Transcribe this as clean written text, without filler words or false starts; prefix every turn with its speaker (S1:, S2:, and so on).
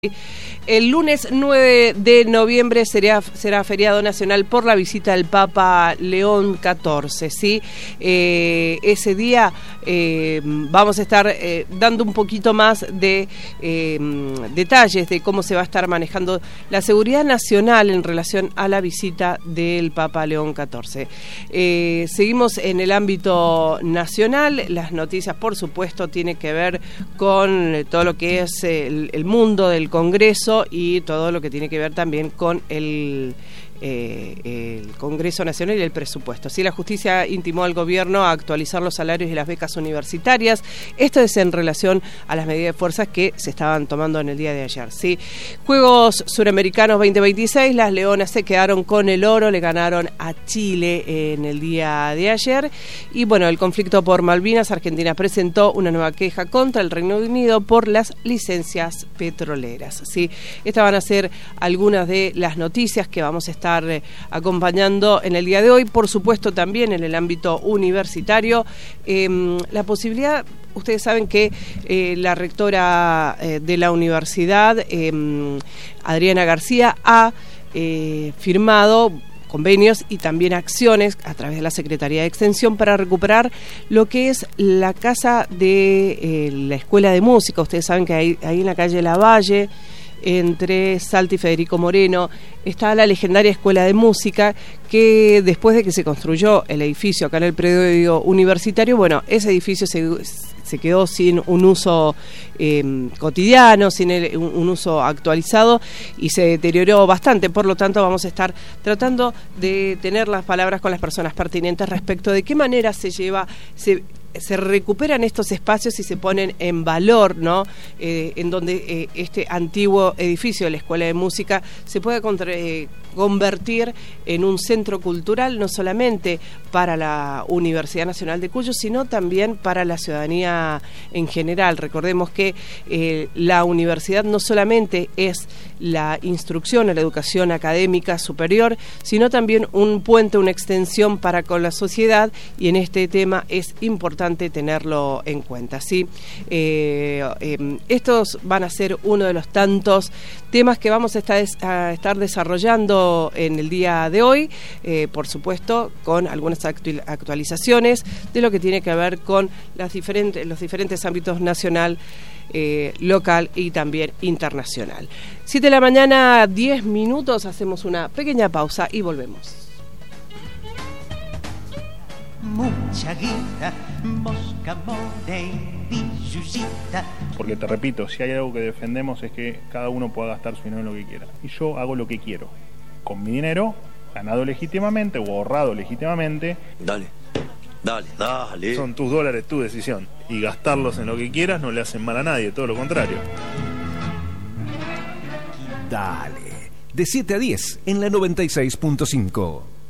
S1: El lunes 9 de noviembre será feriado nacional por la visita del Papa León XIV, ¿sí? Ese día vamos a estar dando un poquito más de detalles de cómo se va a estar manejando la seguridad nacional en relación a la visita del Papa León XIV. Seguimos en el ámbito nacional. Las noticias, por supuesto, tienen que ver con todo lo que es el mundo del Congreso y todo lo que tiene que ver también con el Congreso Nacional y el presupuesto. Sí, la justicia intimó al gobierno a actualizar los salarios y las becas universitarias. Esto es en relación a las medidas de fuerza que se estaban tomando en el día de ayer. Sí. Juegos Suramericanos 2026, las Leonas se quedaron con el oro, le ganaron a Chile en el día de ayer. Y bueno, el conflicto por Malvinas, Argentina presentó una nueva queja contra el Reino Unido por las licencias petroleras. Sí. Estas van a ser algunas de las noticias que vamos a estar acompañando en el día de hoy. Por supuesto, también en el ámbito universitario, la posibilidad. Ustedes saben que la rectora de la universidad, Adriana García, ha firmado convenios y también acciones a través de la Secretaría de Extensión para recuperar lo que es la casa de la Escuela de Música. Ustedes saben que ahí en la calle Lavalle, entre Salta y Federico Moreno, está la legendaria Escuela de Música, que después de que se construyó el edificio acá en el predio universitario, bueno, ese edificio se quedó sin un uso cotidiano, sin un uso actualizado, y se deterioró bastante. Por lo tanto, vamos a estar tratando de tener las palabras con las personas pertinentes respecto de qué manera se recuperan estos espacios y se ponen en valor, ¿no? En donde este antiguo edificio de la Escuela de Música se puede convertir en un centro cultural, no solamente para la Universidad Nacional de Cuyo, sino también para la ciudadanía en general. Recordemos que la universidad no solamente es la instrucción, la educación académica superior, sino también un puente, una extensión para con la sociedad, y en este tema es importante tenerlo en cuenta, ¿sí? Estos van a ser uno de los tantos temas que vamos a estar desarrollando en el día de hoy, por supuesto, con algunas actualizaciones de lo que tiene que ver con los diferentes ámbitos nacional, local y también internacional. 7 de la mañana, 10 minutos, hacemos una pequeña pausa y volvemos.
S2: Mucha guita, mosca, more y yuyita.
S3: Porque te repito, si hay algo que defendemos es que cada uno pueda gastar su dinero en lo que quiera. Y yo hago lo que quiero. Con mi dinero, ganado legítimamente o ahorrado legítimamente.
S4: Dale.
S3: Son tus dólares, tu decisión. Y gastarlos en lo que quieras no le hacen mal a nadie, todo lo contrario.
S5: Dale. De 7 a 10 en la 96.5.